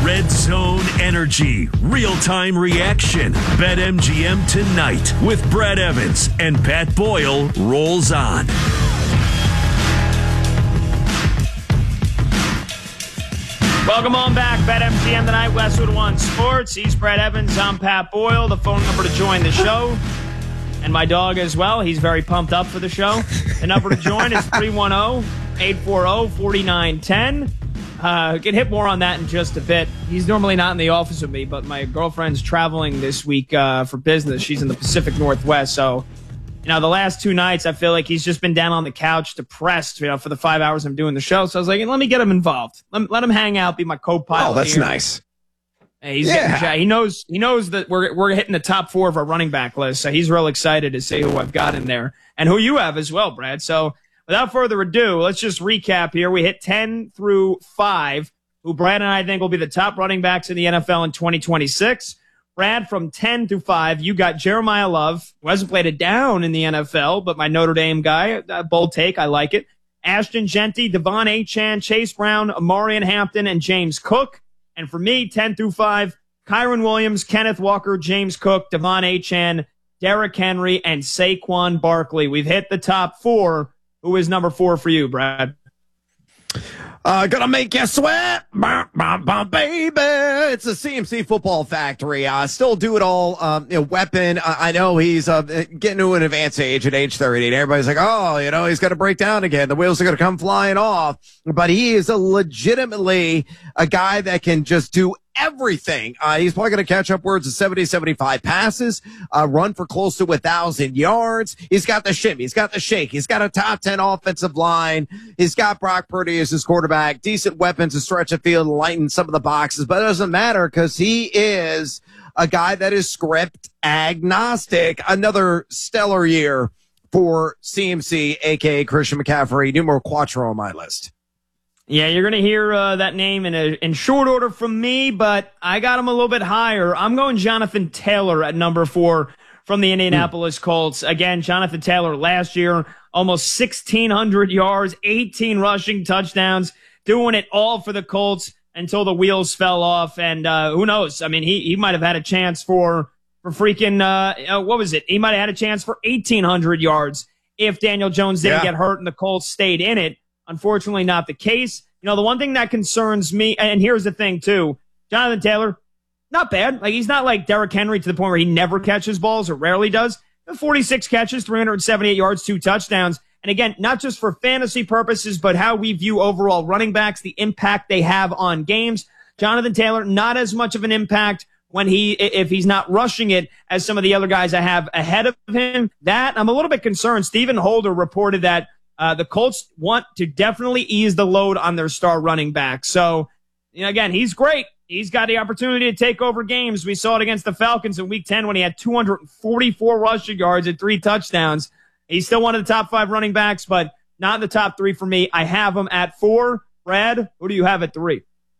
Red Zone Energy. Real-time reaction. BetMGM tonight with Brad Evans and Pat Boyle rolls on. Welcome on back. BetMGM tonight, Westwood One Sports. He's Brad Evans. I'm Pat Boyle. The phone number to join the show. And my dog as well. He's very pumped up for the show. The number to join is 310-840-4910. Get hit more on that in just a bit. He's normally not in the office with me, but my girlfriend's traveling this week for business. She's in the Pacific Northwest, so the last 2 nights I feel like he's just been down on the couch, depressed, for the 5 hours I'm doing the show. So I was like, let me get him involved. Let him hang out, be my co-pilot. Oh, that's here. nice. He's he knows that we're hitting the top 4 of our running back list, so he's real excited to see who I've got in there and who you have as well, Brad. So without further ado, let's just recap here. We hit 10 through 5, who Brad and I think will be the top running backs in the NFL in 2026. Brad, from 10 to 5, you got Jeremiah Love, who hasn't played it down in the NFL, but my Notre Dame guy, bold take, I like it. Ashton Jeanty, Devon Achane, Chase Brown, Amarian Hampton, and James Cook. And for me, 10 through 5, Kyron Williams, Kenneth Walker, James Cook, Devon Achane, Derrick Henry, and Saquon Barkley. We've hit the top 4. Who is number 4 for you, Brad? Gonna make you sweat, baby. It's a CMC Football Factory. Still do it all. Weapon. I know he's getting to an advanced age at age 30. And everybody's like, he's got to break down again. The wheels are going to come flying off. But he is legitimately a guy that can just do everything. He's probably going to catch upwards of 70, 75 passes, run for close to 1,000 yards. He's got the shimmy. He's got the shake. He's got a top 10 offensive line. He's got Brock Purdy as his quarterback, decent weapons to stretch the field and lighten some of the boxes, but it doesn't matter because he is a guy that is script agnostic. Another stellar year for CMC, aka Christian McCaffrey, numero 4 on my list. Yeah, you're going to hear that name in short order from me, but I got him a little bit higher. I'm going Jonathan Taylor at number 4 from the Indianapolis Colts. Again, Jonathan Taylor last year, almost 1,600 yards, 18 rushing touchdowns, doing it all for the Colts until the wheels fell off. And who knows? I mean, he might have had a chance for freaking, what was it? He might have had a chance for 1,800 yards if Daniel Jones didn't get hurt and the Colts stayed in it. Unfortunately, not the case. The one thing that concerns me, and here's the thing, too. Jonathan Taylor, not bad. He's not like Derrick Henry to the point where he never catches balls or rarely does. 46 catches, 378 yards, 2 touchdowns. And again, not just for fantasy purposes, but how we view overall running backs, the impact they have on games. Jonathan Taylor, not as much of an impact if he's not rushing it as some of the other guys I have ahead of him. That, I'm a little bit concerned. Stephen Holder reported that the Colts want to definitely ease the load on their star running back. So, again, he's great. He's got the opportunity to take over games. We saw it against the Falcons in Week 10 when he had 244 rushing yards and 3 touchdowns. He's still one of the top 5 running backs, but not in the top 3 for me. I have him at 4. Brad, who do you have at 3?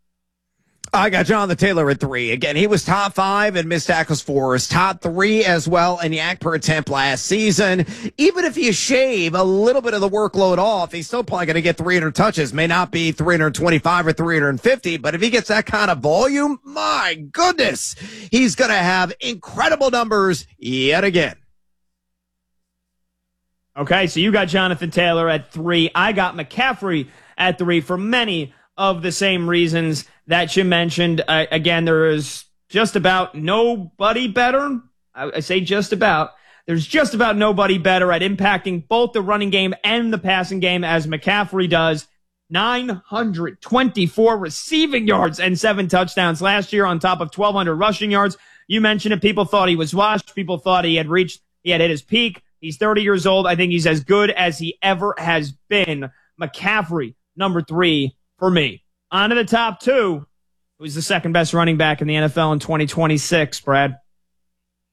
I got Jonathan Taylor at 3. Again, he was top 5 in missed tackles for us, top 3 as well in yak per attempt last season. Even if you shave a little bit of the workload off, he's still probably going to get 300 touches. May not be 325 or 350, but if he gets that kind of volume, my goodness, he's going to have incredible numbers yet again. Okay, so you got Jonathan Taylor at 3. I got McCaffrey at 3 for many of the same reasons that you mentioned. Again, there is just about nobody better. I say just about. There's just about nobody better at impacting both the running game and the passing game as McCaffrey does. 924 receiving yards and 7 touchdowns last year on top of 1,200 rushing yards. You mentioned it. People thought he was washed. People thought he had hit his peak. He's 30 years old. I think he's as good as he ever has been. McCaffrey, number 3 for me. On to the top 2. Who's the second best running back in the NFL in 2026, Brad?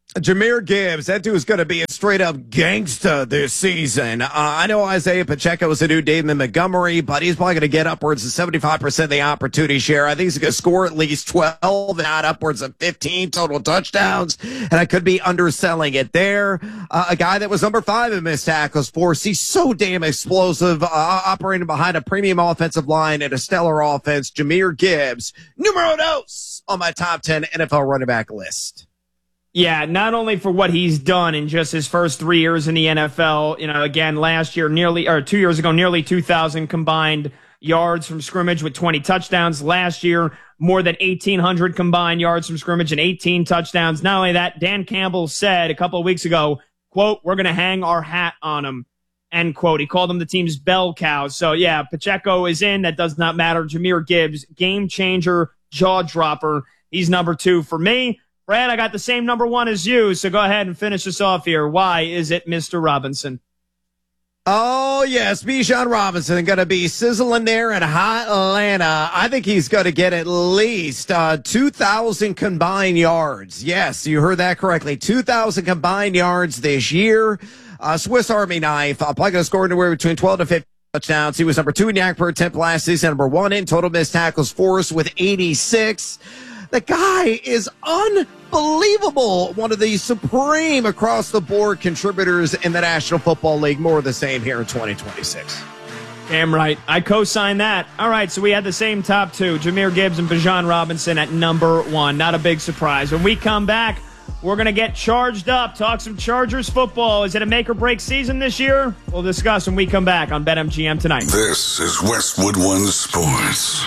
Jahmyr Gibbs, that dude's going to be a straight-up gangsta this season. I know Isaiah Pacheco is a new David Montgomery, but he's probably going to get upwards of 75% of the opportunity share. I think he's going to score at least 12, not upwards of 15 total touchdowns, and I could be underselling it there. A guy that was number 5 in missed tackles force. He's so damn explosive, operating behind a premium offensive line and a stellar offense. Jahmyr Gibbs, numero dos on my top 10 NFL running back list. Yeah, not only for what he's done in just his first 3 years in the NFL, again, last year, 2 years ago, nearly 2,000 combined yards from scrimmage with 20 touchdowns. Last year, more than 1,800 combined yards from scrimmage and 18 touchdowns. Not only that, Dan Campbell said a couple of weeks ago, quote, "We're going to hang our hat on him," end quote. He called him the team's bell cow. So, yeah, Pacheco is in. That does not matter. Jahmyr Gibbs, game changer, jaw dropper. He's number 2 for me. Brad, I got the same number 1 as you, so go ahead and finish us off here. Why is it Mr. Robinson? Oh, yes, Bijan Robinson going to be sizzling there in hot Atlanta. I think he's going to get at least 2,000 combined yards. Yes, you heard that correctly. 2,000 combined yards this year. Swiss Army knife. Probably going to score anywhere between 12 to 15 touchdowns. He was number 2 in YAC per attempt last season, number 1 in total missed tackles force with 86. The guy is unbelievable. One of the supreme across-the-board contributors in the National Football League. More of the same here in 2026. Damn right. I co-sign that. All right, so we had the same top 2, Jahmyr Gibbs and Bijan Robinson at number 1. Not a big surprise. When we come back, we're going to get charged up, talk some Chargers football. Is it a make-or-break season this year? We'll discuss when we come back on BetMGM tonight. This is Westwood One Sports.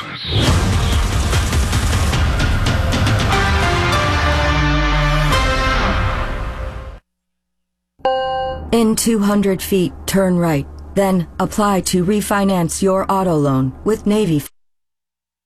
In 200 feet, turn right. Then apply to refinance your auto loan with Navy.